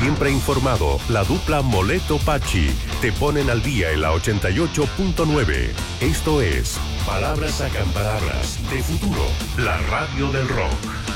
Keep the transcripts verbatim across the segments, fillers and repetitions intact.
Siempre informado, la dupla Moleto Pachi te ponen al día en la ochenta y ocho punto nueve. Esto es Palabras Acamparadas de Futuro, la radio del rock.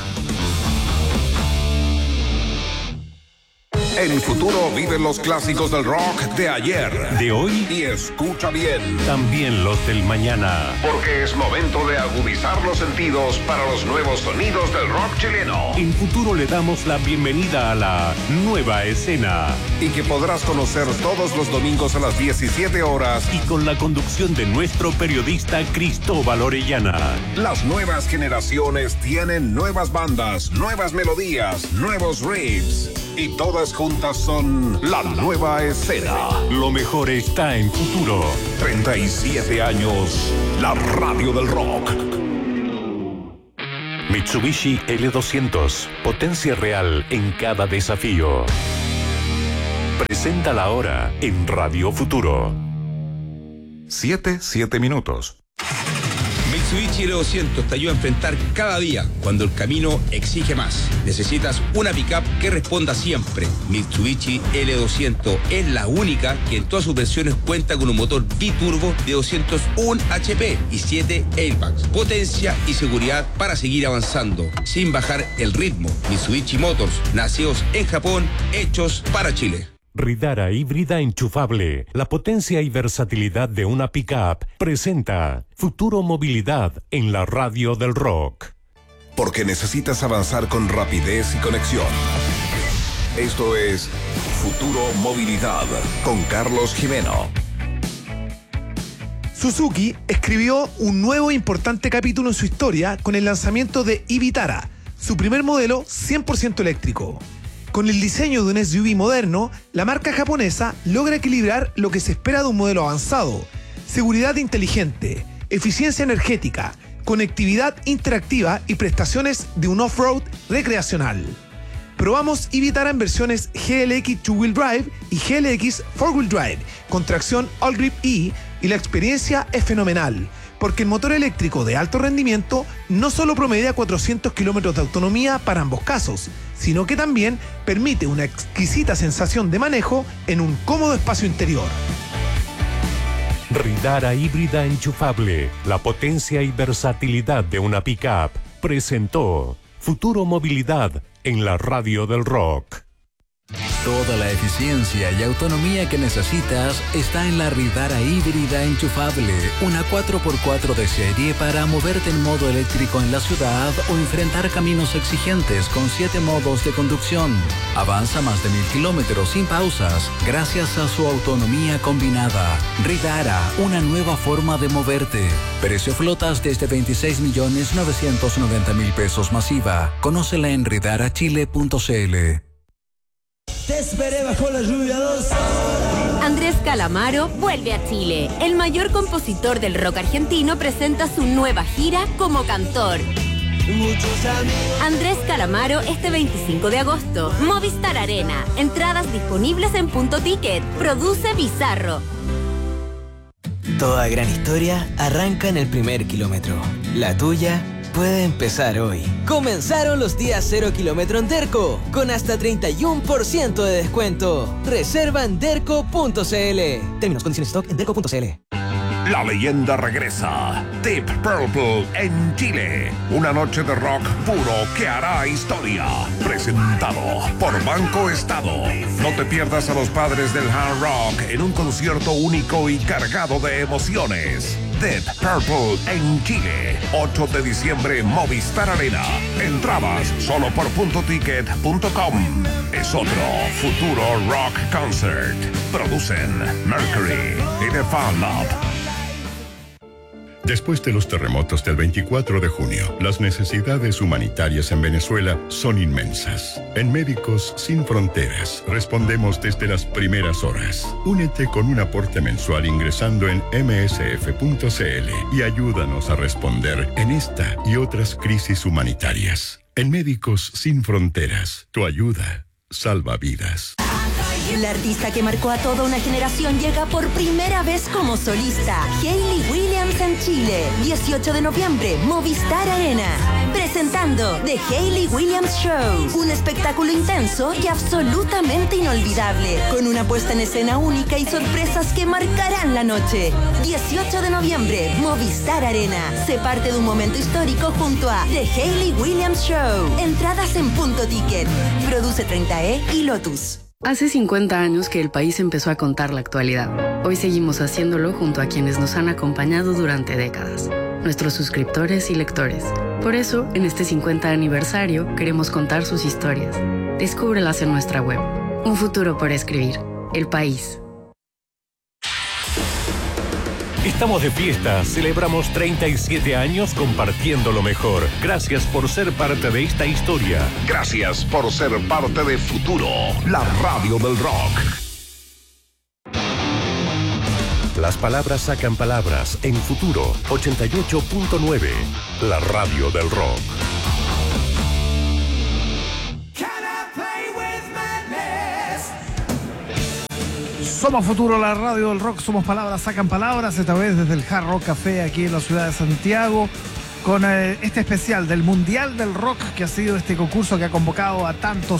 En Futuro viven los clásicos del rock de ayer, de hoy y escucha bien, también los del mañana. Porque es momento de agudizar los sentidos para los nuevos sonidos del rock chileno. En Futuro le damos la bienvenida a la nueva escena. Y que podrás conocer todos los domingos a las diecisiete horas. Y con la conducción de nuestro periodista Cristóbal Orellana. Las nuevas generaciones tienen nuevas bandas, nuevas melodías, nuevos riffs. Y todas juntas son la nueva escena. Lo mejor está en Futuro. treinta y siete años, la radio del rock. Mitsubishi L doscientos, potencia real en cada desafío. Presenta la hora en Radio Futuro. Siete, siete minutos. Mitsubishi L doscientos te ayuda a enfrentar cada día cuando el camino exige más. Necesitas una pickup que responda siempre. Mitsubishi L doscientos es la única que en todas sus versiones cuenta con un motor biturbo de doscientos uno H P y siete airbags. Potencia y seguridad para seguir avanzando sin bajar el ritmo. Mitsubishi Motors, nacidos en Japón, hechos para Chile. Ridara híbrida enchufable, la potencia y versatilidad de una pickup, presenta Futuro Movilidad en la radio del rock. Porque necesitas avanzar con rapidez y conexión. Esto es Futuro Movilidad con Carlos Jimeno. Suzuki escribió un nuevo e importante capítulo en su historia con el lanzamiento de e-Vitara, su primer modelo cien por ciento eléctrico. Con el diseño de un S U V moderno, la marca japonesa logra equilibrar lo que se espera de un modelo avanzado: seguridad inteligente, eficiencia energética, conectividad interactiva y prestaciones de un off-road recreacional. Probamos e-Vitara en versiones G L X dos wheel drive y G L X four wheel drive con tracción All Grip E, y la experiencia es fenomenal, porque el motor eléctrico de alto rendimiento no solo promedia cuatrocientos kilómetros de autonomía para ambos casos, sino que también permite una exquisita sensación de manejo en un cómodo espacio interior. Ridara híbrida enchufable, la potencia y versatilidad de una pickup, presentó Futuro Movilidad en la radio del rock. Toda la eficiencia y autonomía que necesitas está en la Ridara híbrida enchufable, una cuatro por cuatro de serie para moverte en modo eléctrico en la ciudad o enfrentar caminos exigentes con siete modos de conducción. Avanza más de mil kilómetros sin pausas gracias a su autonomía combinada. Ridara, una nueva forma de moverte. Precio flotas desde veintiséis millones novecientos noventa mil pesos masiva. Conócela en ridara chile punto c l. Te esperé bajo la lluvia dos horas. Andrés Calamaro vuelve a Chile. El mayor compositor del rock argentino presenta su nueva gira como cantor. Andrés Calamaro este veinticinco de agosto. Movistar Arena. Entradas disponibles en Punto Ticket. Produce Bizarro. Toda gran historia arranca en el primer kilómetro. La tuya puede empezar hoy. Comenzaron los días cero kilómetro en Derco, con hasta treinta y uno por ciento de descuento. Reserva en derco punto c l. Términos, condiciones, stock en derco punto c l. La leyenda regresa. Deep Purple en Chile. Una noche de rock puro que hará historia. Presentado por Banco Estado. No te pierdas a los padres del hard rock en un concierto único y cargado de emociones. Deep Purple en Chile. ocho de diciembre, Movistar Arena. Entradas solo por punto ticket punto com. Es otro Futuro Rock Concert. Producen Mercury y The Fan Lab. Después de los terremotos del veinticuatro de junio, las necesidades humanitarias en Venezuela son inmensas. En Médicos Sin Fronteras respondemos desde las primeras horas. Únete con un aporte mensual ingresando en eme ese efe punto ce ele y ayúdanos a responder en esta y otras crisis humanitarias. En Médicos Sin Fronteras, tu ayuda salva vidas. La artista que marcó a toda una generación llega por primera vez como solista. Hayley Williams en Chile. dieciocho de noviembre, Movistar Arena. Presenta presentando The Hayley Williams Show, un espectáculo intenso y absolutamente inolvidable, con una puesta en escena única y sorpresas que marcarán la noche. dieciocho de noviembre, Movistar Arena. Se parte de un momento histórico junto a The Hayley Williams Show. Entradas en Punto Ticket. Produce treinta E y Lotus. Hace cincuenta años que el país empezó a contar la actualidad. Hoy seguimos haciéndolo junto a quienes nos han acompañado durante décadas, nuestros suscriptores y lectores. Por eso, en este cincuenta aniversario, queremos contar sus historias. Descúbrelas en nuestra web. Un futuro por escribir. El País. Estamos de fiesta, celebramos treinta y siete años compartiendo lo mejor. Gracias por ser parte de esta historia. Gracias por ser parte de Futuro, la radio del rock. Las palabras sacan palabras en Futuro ochenta y ocho punto nueve, la radio del rock. Somos Futuro, la radio del rock, somos palabras, sacan palabras, esta vez desde el Hard Rock Café aquí en la ciudad de Santiago, con eh, este especial del Mundial del Rock, que ha sido este concurso que ha convocado a tantos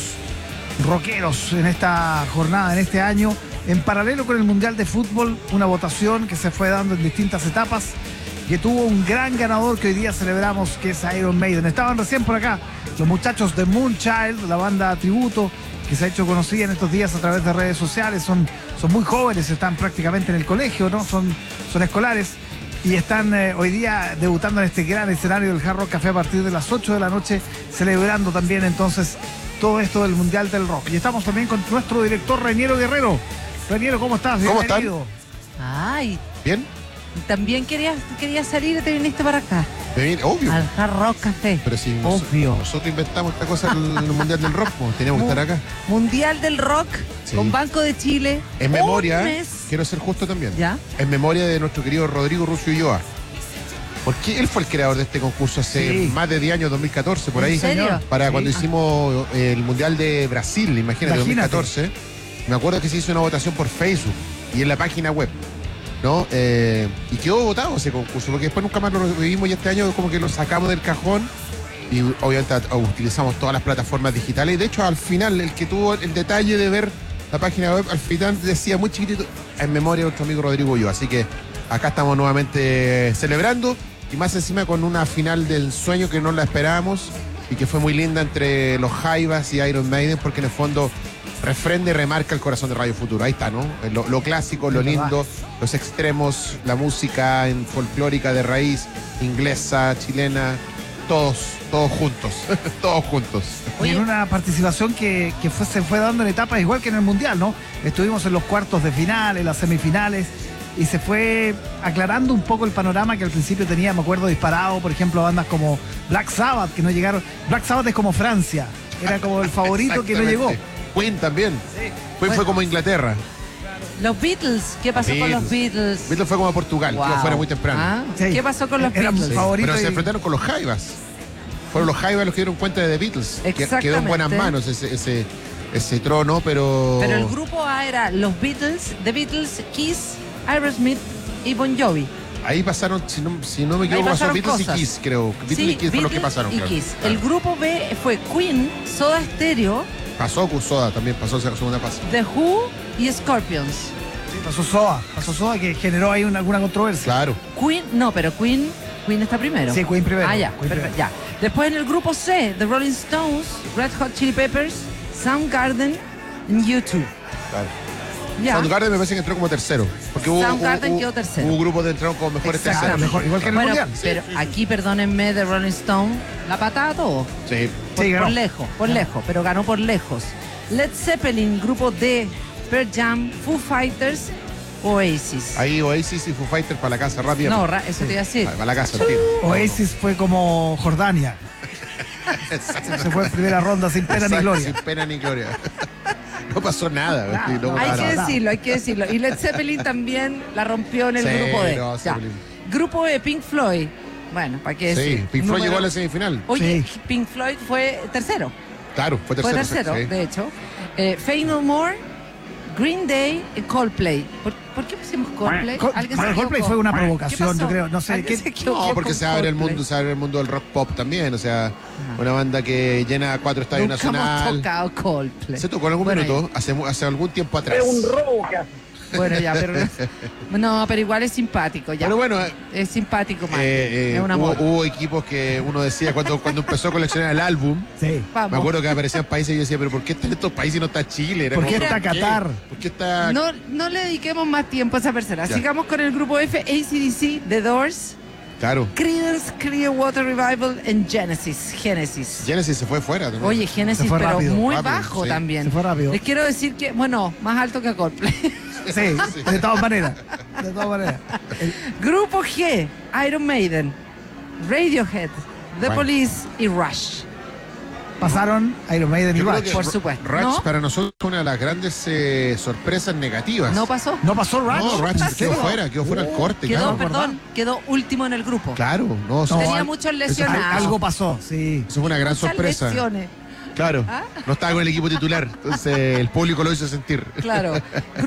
rockeros en esta jornada, en este año, en paralelo con el Mundial de Fútbol, una votación que se fue dando en distintas etapas, que tuvo un gran ganador que hoy día celebramos, que es Iron Maiden. Estaban recién por acá los muchachos de Moonchild, la banda tributo, que se ha hecho conocida en estos días a través de redes sociales. Son, son muy jóvenes, están prácticamente en el colegio, ¿no? Son, son escolares y están eh, hoy día debutando en este gran escenario del Hard Rock Café a partir de las ocho de la noche, celebrando también entonces todo esto del Mundial del Rock. Y estamos también con nuestro director Reñero Guerrero. Reñero, ¿cómo estás? ¿Cómo Bienvenido. están? Ay. ¿Bien? También querías, querías salir y te viniste para acá. Me vine, obvio. Al Hard Rock Café. Pero si obvio. Nosotros, nosotros inventamos esta cosa en el Mundial del Rock, pues, teníamos que estar acá. Mundial del Rock, sí, con Banco de Chile. En memoria, quiero ser justo también. ¿Ya? En memoria de nuestro querido Rodrigo Rucio Ulloa. Porque él fue el creador de este concurso hace sí. más de diez años, dos mil catorce, por ahí. ¿En serio? Para sí. cuando hicimos el Mundial de Brasil, imagínate, imagínate, dos mil catorce. Me acuerdo que se hizo una votación por Facebook y en la página web, ¿no? Eh, y quedó votado ese concurso, porque después nunca más lo revivimos y este año como que lo sacamos del cajón y obviamente utilizamos todas las plataformas digitales. Y de hecho, al final, el que tuvo el detalle de ver la página web, al final decía muy chiquitito, en memoria de nuestro amigo Rodrigo Ulloa. Así que acá estamos nuevamente celebrando y más encima con una final del sueño que no la esperábamos y que fue muy linda entre los Jaivas y Iron Maiden, porque en el fondo refrenda y remarca el corazón de Radio Futuro. Ahí está, ¿no? Lo, lo clásico, lo lindo, los extremos, la música en folclórica de raíz, inglesa, chilena, todos, todos juntos, todos juntos. Y en una participación que, que fue, se fue dando en etapas igual que en el Mundial, ¿no? Estuvimos en los cuartos de final, en las semifinales, y se fue aclarando un poco el panorama que al principio tenía, me acuerdo, disparado, por ejemplo, bandas como Black Sabbath, que no llegaron. Black Sabbath es como Francia, era como el favorito que no llegó. Queen también. Sí. Queen bueno. fue como Inglaterra. Los Beatles, ¿qué pasó Beatles. con los Beatles? Beatles fue como Portugal, wow. que iba fuera muy temprano. ¿Ah? Sí. ¿Qué pasó con los Era Beatles? Sí. Pero y... se enfrentaron con los Jaivas. Fueron los Jaivas los que dieron cuenta de The Beatles. Exactamente. Quedó en buenas manos ese, ese, ese trono, pero... Pero el grupo A era los Beatles, The Beatles, Kiss, Aerosmith y Bon Jovi. Ahí pasaron, si no, si no me equivoco, pasaron Beatles cosas. y Kiss, creo. Beatles sí, y Kiss fueron los que pasaron. Y claro. Kiss. Claro. El grupo B fue Queen, Soda Stereo. Pasó con Soda, también pasó esa segunda fase. The Who y Scorpions. Sí, pasó Soda, pasó Soda que generó ahí una, alguna controversia. Claro. Queen, no, pero Queen, Queen está primero. Sí, Queen primero. Ah, ya, Queen perfecto, primero. ya. Después en el grupo C, The Rolling Stones, Red Hot Chili Peppers, Soundgarden y U dos. Claro. Ya. Soundgarden me parece que entró como tercero. Porque hubo, Soundgarden hubo, quedó tercero. Hubo un grupo de entró con mejores terceros. Mejor, igual que en el bueno, Mundial. Pero sí. aquí, perdónenme, de Rolling Stone, la patada todo. Sí. Por, sí, por lejos, por lejos, pero ganó por lejos. Led Zeppelin, grupo D, Pearl Jam, Foo Fighters, Oasis. Ahí Oasis y Foo Fighters para la casa rápido. No, ra eso te iba a decir. Para la casa, tío. Oasis fue como Jordania. Se fue en primera ronda sin pena Exacto, ni gloria. Sin pena ni gloria. No pasó nada. No, no, no, hay no, que no. decirlo, hay que decirlo. Y Led Zeppelin también la rompió en el sí, grupo D. No, ya. Grupo de Pink Floyd. Bueno, ¿para qué decir? Sí, Pink Floyd Número... llegó a la semifinal. Oye, sí. Pink Floyd fue tercero. Claro, fue tercero. Fue tercero, sí. de hecho. Eh, Faith No More, Green Day y Coldplay. ¿Por, ¿por qué pusimos Coldplay? Col- ¿Alguien se Coldplay equivocó? fue una ¿Qué provocación, pasó? yo creo. No sé, ¿Alguien ¿qué- se equivocó No, porque con se abre el Coldplay? mundo, se abre el mundo del rock pop también. O sea, una banda que llena cuatro estadios Nunca hemos nacional. tocado Coldplay. Se tocó en algún Bueno, minuto, hace, mu- hace algún tiempo atrás. robo que hace. Bueno, ya, pero no, pero igual es simpático ya. Pero bueno, eh, Es simpático, man. eh, es un hubo, amor. hubo equipos que uno decía cuando, cuando empezó a coleccionar el álbum. Sí. Vamos. Me acuerdo que aparecían países y yo decía, pero ¿por qué están estos países y no está Chile? Era ¿Por como, qué está Qatar? ¿Por qué está...? No, no le dediquemos más tiempo a esa persona. Ya. Sigamos con el grupo F, A C D C, The Doors, Claro. Creedence Clearwater Revival en Genesis. Genesis. Genesis se fue fuera también. Oye, Se Genesis, fue pero rápido. muy Rápido, bajo sí. también. Se fue rápido. Les quiero decir que, bueno, más alto que Coldplay. Sí, de todas maneras. De todas maneras. El- Grupo G, Iron Maiden, Radiohead, The Bueno. Police y Rush. pasaron Iron Maiden y Yo creo Rush. que Por Ru- supuesto. Rush ¿No? para nosotros fue una de las grandes eh, sorpresas negativas. ¿No pasó? ¿No pasó Rush? No, Rush ¿En quedó serio? fuera, quedó fuera el corte. Quedó, claro. perdón, quedó último en el grupo. Claro, no, No, Tenía al- muchos Al- lesionados. Algo pasó, sí. eso fue una gran Muchas sorpresa. lesiones. Claro, ¿Ah? no estaba con el equipo titular, entonces el público lo hizo sentir. Claro.